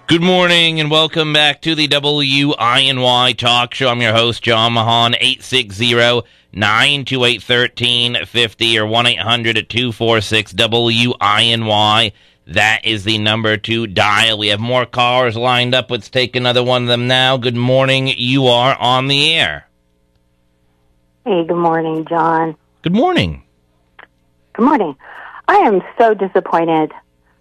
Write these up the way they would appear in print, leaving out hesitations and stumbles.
Good morning and welcome back to the WINY Talk Show. I'm your host, John Mahan, 860-928-1350 or 1-800-246-WINY. That is the number to dial. We have more callers lined up. Let's take another one of them now. Good morning. You are on the air. Hey, good morning, John. Good morning. Good morning. I am so disappointed.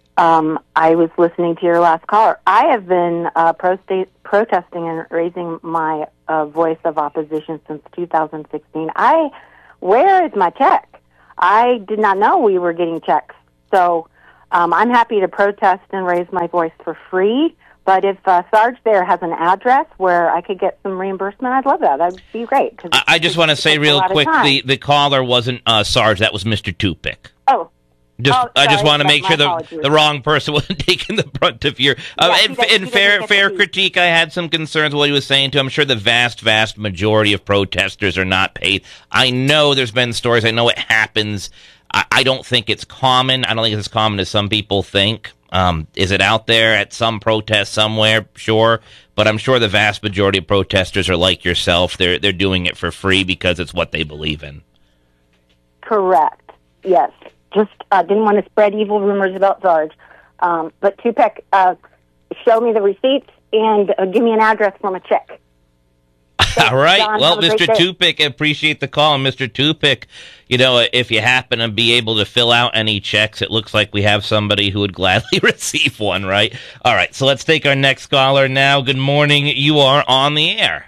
I was listening to your last caller. I have been protesting and raising my voice of opposition since 2016. Where is my check? I did not know we were getting checks. So I'm happy to protest and raise my voice for free. But if Sarge there has an address where I could get some reimbursement, I'd love that. That would be great. I just want to say real quick, the caller wasn't Sarge. That was Mr. Tupic. Oh. I just want to make sure the wrong person wasn't taking the brunt of your... in fair critique, I had some concerns with what he was saying, too. I'm sure the vast majority of protesters are not paid. I know there's been stories. I know it happens. I don't think it's common. I don't think it's as common as some people think. Is it out there at some protest somewhere? Sure. But I'm sure the vast majority of protesters are like yourself. They're doing it for free because it's what they believe in. Correct. Yes. Just didn't want to spread evil rumors about Sarge. But Tupac, show me the receipts and give me an address for my check. All right. John, well, Mr. Tupic, I appreciate the call. And Mr. Tupic, if you happen to be able to fill out any checks, it looks like we have somebody who would gladly receive one, right? All right. So let's take our next caller now. Good morning. You are on the air.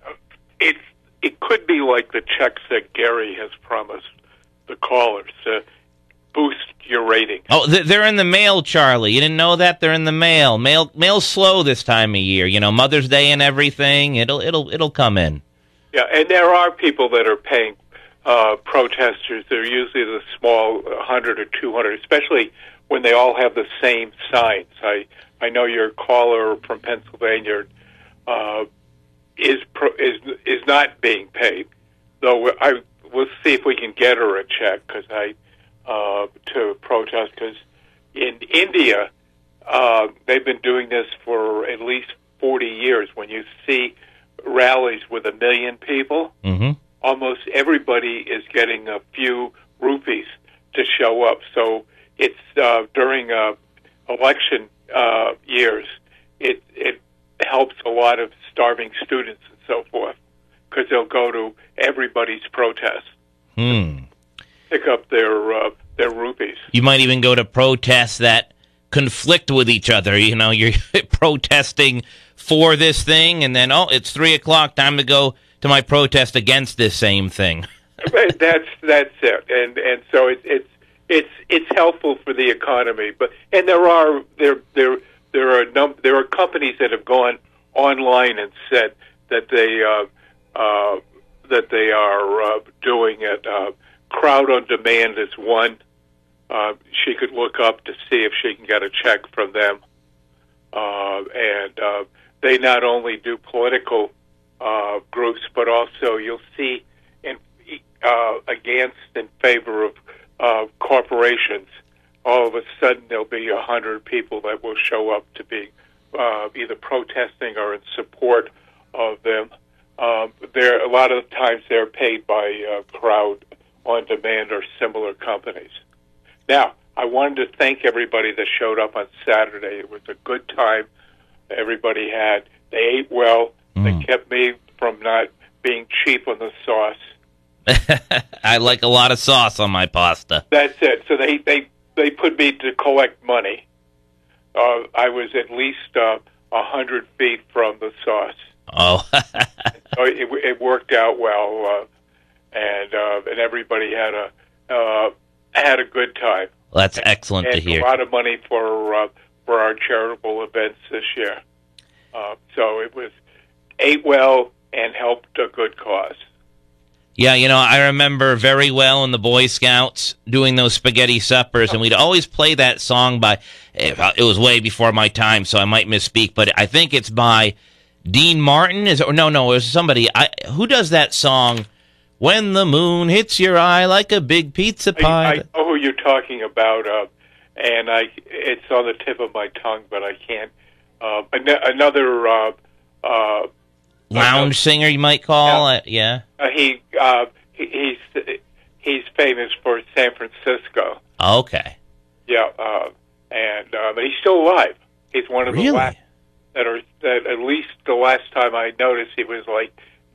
It could be like the checks that Gary has promised the callers to boost your rating. Oh, they're in the mail, Charlie. You didn't know that? They're in the mail. Mail's slow this time of year. Mother's Day and everything. It'll come in. Yeah, and there are people that are paying protesters. They're usually the small 100 or 200, especially when they all have the same signs. I know your caller from Pennsylvania is not being paid, though we'll see if we can get her a check to protest, because in India they've been doing this for at least 40 years. When you see rallies with 1 million people, almost everybody is getting a few rupees to show up. So it's during election years, it helps a lot of starving students and so forth, because they'll go to everybody's protest. Pick up their rupees. You might even go to protests that conflict with each other. You're protesting for this thing, and then it's 3:00, time to go to my protest against this same thing. That's it, and so it's helpful for the economy. And there are companies that have gone online and said that they are doing it. Crowd on Demand is one. She could look up to see if she can get a check from them. And they not only do political groups, but also you'll see against in favor of corporations. All of a sudden, there'll be 100 people that will show up to be either protesting or in support of them. A lot of times they're paid by Crowd on Demand or similar companies. Now, I wanted to thank everybody that showed up on Saturday. It was a good time. Everybody they ate well. They kept me from not being cheap on the sauce. I like a lot of sauce on my pasta. That's it. So they put me to collect money. I was at least 100 feet from the sauce. Oh. So it worked out well. And everybody had a good time. Well, that's excellent to hear. A lot of money for our charitable events this year. So it ate well and helped a good cause. Yeah, I remember very well in the Boy Scouts doing those spaghetti suppers, and we'd always play that song by, it was way before my time, so I might misspeak, but I think it's by Dean Martin. No, it was somebody. Who does that song? When the moon hits your eye like a big pizza pie. I know who you're talking about, and it's on the tip of my tongue, but I can't Another lounge singer, you might call it. Yeah. He's famous for San Francisco. Okay. Yeah, but he's still alive. He's one of the last that at least the last time I noticed he was like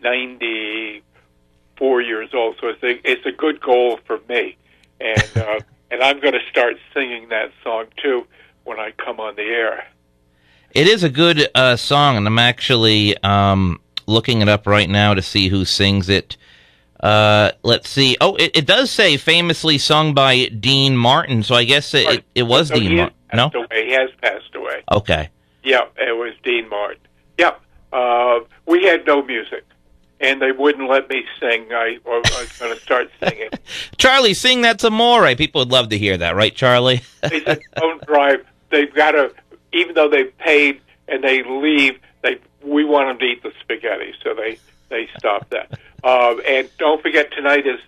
94 years old. So it's a good goal for me, and and I'm going to start singing that song too when I come on the air. It is a good song, and I'm actually looking it up right now to see who sings it. Let's see. Oh, it does say famously sung by Dean Martin, so I guess it was Dean Martin. No? He has passed away. Okay. Yeah, it was Dean Martin. Yeah. We had no music, and they wouldn't let me sing. I was going to start singing. Charlie, sing That's Amore. People would love to hear that, right, Charlie? They said, don't drive. They've got to, even though they've paid and they leave, we want them to eat the spaghetti, so they stopped that. And don't forget, tonight is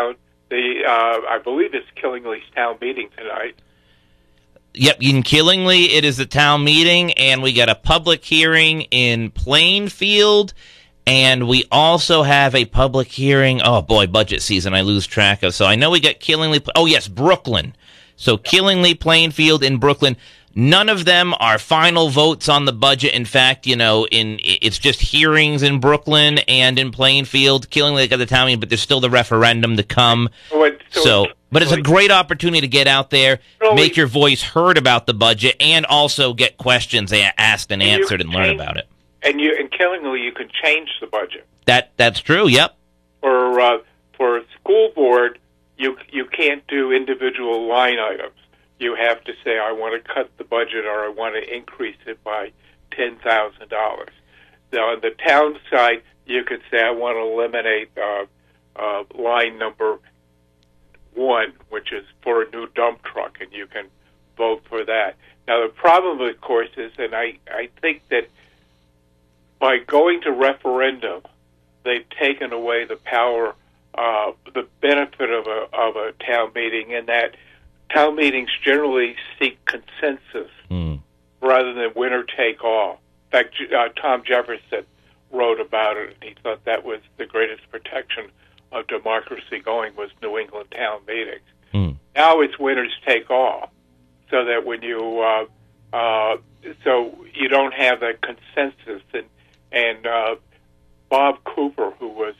I believe it's Killingly's town meeting tonight. Yep, in Killingly, it is the town meeting, and we got a public hearing in Plainfield, and we also have a public hearing. Oh, boy, budget season, I lose track of. So I know we got Killingly. Oh, yes, Brooklyn. So Killingly, Plainfield, and Brooklyn. None of them are final votes on the budget. In fact, it's just hearings in Brooklyn and in Plainfield. Killingly, they got the town meeting, but there's still the referendum to come. But it's a great opportunity to get out there, make your voice heard about the budget, and also get questions asked and answered and learn about it. And in Killingly, you can change the budget. That's true. Yep. For a school board, you can't do individual line items. You have to say, I want to cut the budget or I want to increase it by $10,000. Now, on the town side, you could say, I want to eliminate line number 1, which is for a new dump truck, and you can vote for that. Now, the problem, of course, is, and I think that by going to referendum, they've taken away the power, the benefit of a town meeting, in that town meetings generally seek consensus rather than winner take all. In fact, Tom Jefferson wrote about it, and he thought that was the greatest protection of democracy going, was New England town meetings. Now it's winners take all, so that when so you don't have that consensus. And Bob Cooper, who was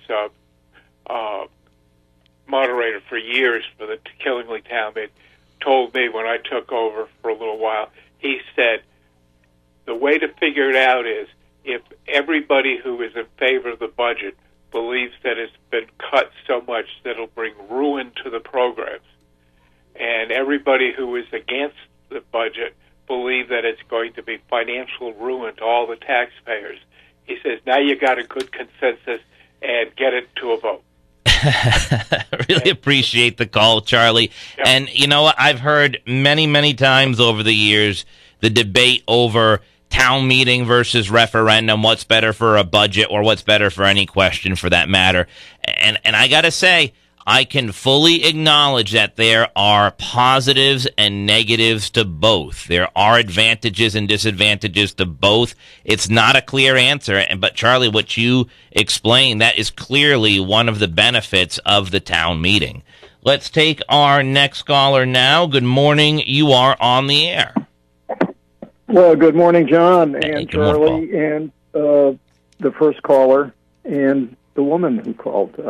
moderator for years for the Killingly town meeting, told me when I took over for a little while, he said, the way to figure it out is if everybody who is in favor of the budget believes that it's been cut so much that it'll bring ruin to the programs, and everybody who is against the budget believe that it's going to be financial ruin to all the taxpayers, he says, now you got a good consensus and get it to a vote. Really appreciate the call, Charlie. Yeah. And you know what? I've heard many, many times over the years the debate over town meeting versus referendum, what's better for a budget or what's better for any question for that matter. And I got to say, I can fully acknowledge that there are positives and negatives to both. There are advantages and disadvantages to both. It's not a clear answer, but Charlie, what you explained, that is clearly one of the benefits of the town meeting. Let's take our next caller now. Good morning. You are on the air. Well, good morning, John and Charlie, and the first caller and the woman who called.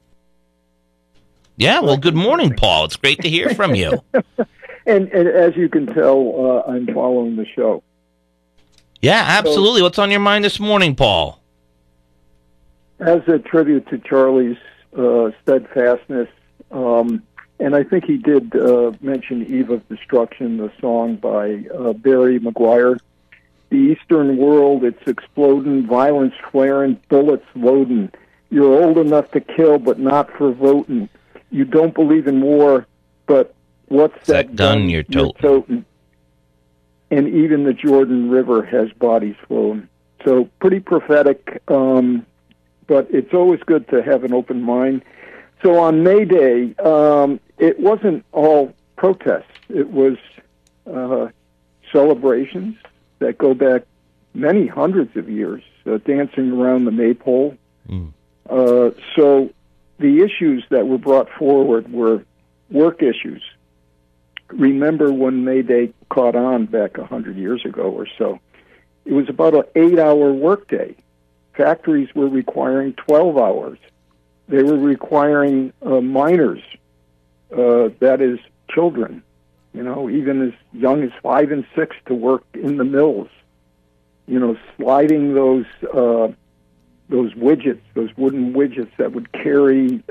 Yeah, well, good morning, Paul. It's great to hear from you. and as you can tell, I'm following the show. Yeah, absolutely. So, what's on your mind this morning, Paul? As a tribute to Charlie's steadfastness, and I think he did mention Eve of Destruction, the song by Barry McGuire. The Eastern world, it's exploding, violence flaring, bullets loading. You're old enough to kill, but not for voting. You don't believe in war, but what's that gun you're toting? And even the Jordan River has bodies flowing. So pretty prophetic, but it's always good to have an open mind. So on May Day, it wasn't all protests. It was celebrations. that go back many hundreds of years, dancing around the maypole. So the issues that were brought forward were work issues. Remember when May Day caught on back 100 years ago or so? It was about an 8-hour workday. Factories were requiring 12 hours. They were requiring minors, that is, children, even as young as 5 and 6 to work in the mills. Sliding those widgets, those wooden widgets that would carry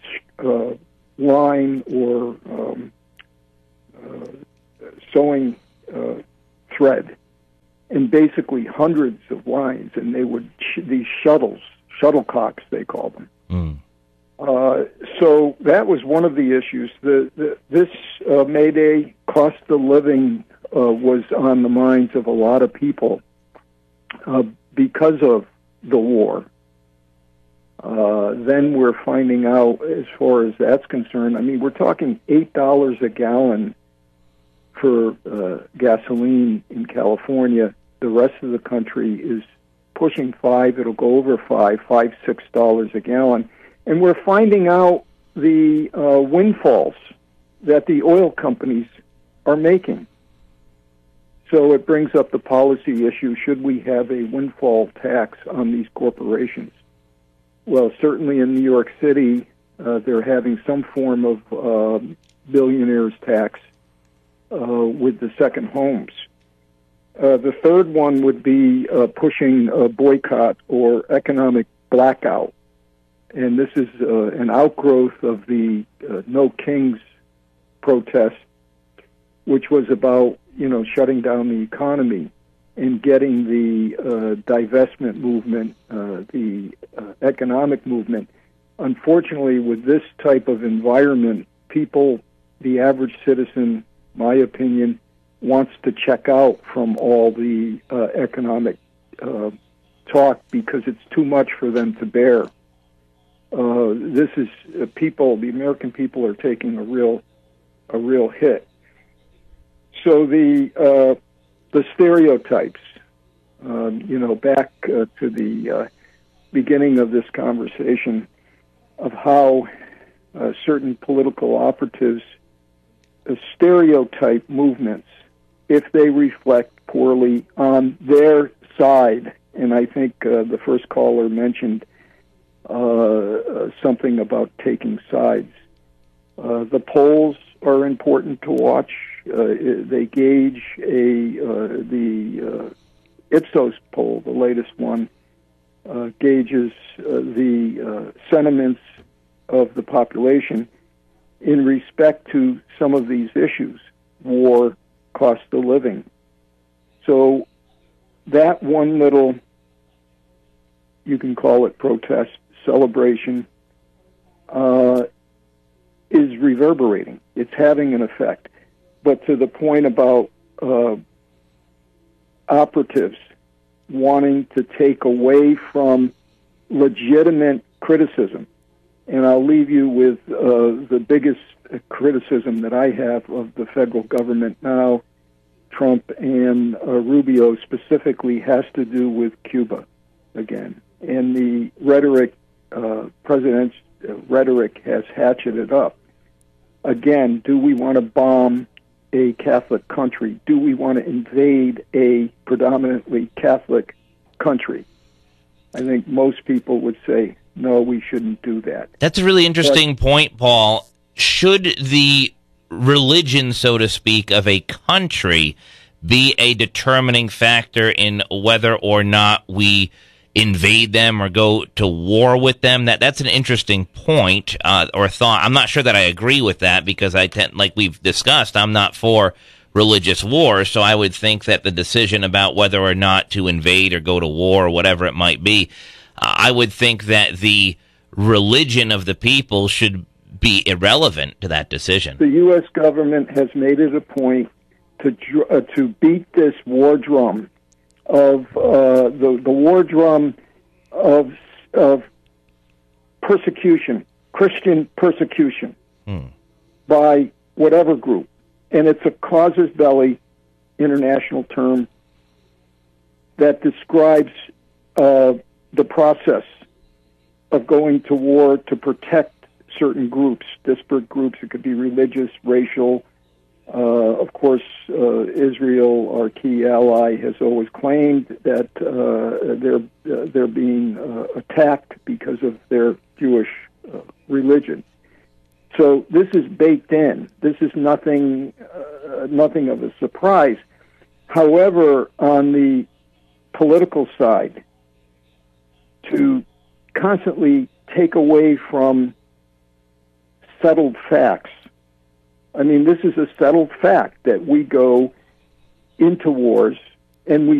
line or sewing thread, and basically hundreds of lines, and they would these shuttlecocks they call them. So that was one of the issues. This May Day cost of living was on the minds of a lot of people because of the war. Then we're finding out, as far as that's concerned, we're talking $8 a gallon for gasoline in California. The rest of the country is pushing $5. It'll go over $6 a gallon. And we're finding out the windfalls that the oil companies are making. So it brings up the policy issue, should we have a windfall tax on these corporations? Well, certainly in New York City, they're having some form of billionaires tax with the second homes. The third one would be pushing a boycott or economic blackout. And this is an outgrowth of the No Kings protest, which was about, shutting down the economy and getting the divestment movement, the economic movement. Unfortunately, with this type of environment, people, the average citizen, my opinion, wants to check out from all the economic talk because it's too much for them to bear. This is the American people are taking a real hit. So the stereotypes, back to the beginning of this conversation of how certain political operatives stereotype movements if they reflect poorly on their side. And I think the first caller mentioned something about taking sides. The polls are important to watch. They gauge the Ipsos poll, the latest one, gauges the sentiments of the population in respect to some of these issues, war, cost of living. So that one little, you can call it protest, celebration, is reverberating. It's having an effect. But to the point about operatives wanting to take away from legitimate criticism, and I'll leave you with the biggest criticism that I have of the federal government now, Trump and Rubio specifically, has to do with Cuba again. And the rhetoric, president's rhetoric has hatcheted up. Again, do we want to bomb a Catholic country? Do we want to invade a predominantly Catholic country? I think most people would say, no, we shouldn't do that. That's a really interesting point, Paul. Should the religion, so to speak, of a country be a determining factor in whether or not we invade them or go to war with them? That's an interesting point or thought. I'm not sure that I agree with that because like we've discussed, I'm not for religious war. So I would think that the decision about whether or not to invade or go to war or whatever it might be, I would think that the religion of the people should be irrelevant to that decision. The U.S. government has made it a point to beat this war drum of the war drum of persecution, Christian persecution by whatever group. And it's a casus belli international term that describes the process of going to war to protect certain groups, disparate groups. It could be religious, racial. Of course, Israel, our key ally, has always claimed that they're being attacked because of their Jewish religion. So this is baked in. This is nothing of a surprise. However, on the political side, to constantly take away from settled facts. I mean, this is a settled fact that we go into wars and we